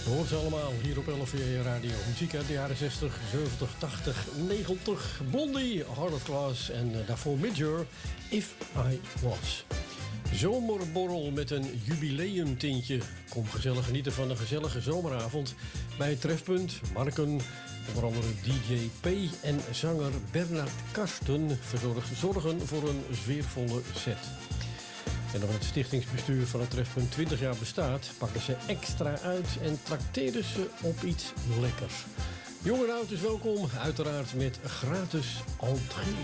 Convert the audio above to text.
Hoort ze allemaal hier op LFV Radio. Muziek uit de jaren 60, 70, 80, 90. Blondie, Heart of Glass en daarvoor Midger, If I Was. Zomerborrel met een jubileumtintje. Kom gezellig genieten van een gezellige zomeravond bij het Trefpunt. Marken, onder andere DJ P en zanger Bernard Karsten zorgen voor een sfeervolle set. En omdat het stichtingsbestuur van het Trefpunt 20 jaar bestaat, pakken ze extra uit en trakteren ze op iets lekkers. Jong en oud is welkom, uiteraard met gratis entree.